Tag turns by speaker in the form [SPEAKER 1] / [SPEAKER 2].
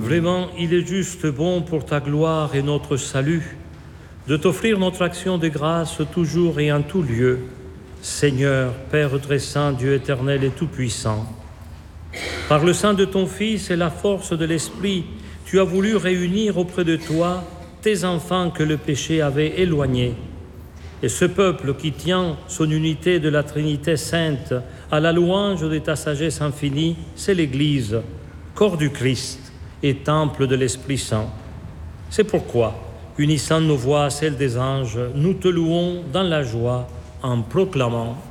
[SPEAKER 1] Vraiment, il est juste bon pour ta gloire et notre salut de t'offrir notre action de grâce toujours et en tout lieu. Seigneur, Père très saint, Dieu éternel et tout-puissant, par le sang de ton Fils et la force de l'Esprit, tu as voulu réunir auprès de toi tes enfants que le péché avait éloignés. Et ce peuple qui tient son unité de la Trinité sainte à la louange de ta sagesse infinie, c'est l'Église, corps du Christ et temple de l'Esprit Saint. C'est pourquoi, unissant nos voix à celles des anges, nous te louons dans la joie en proclamant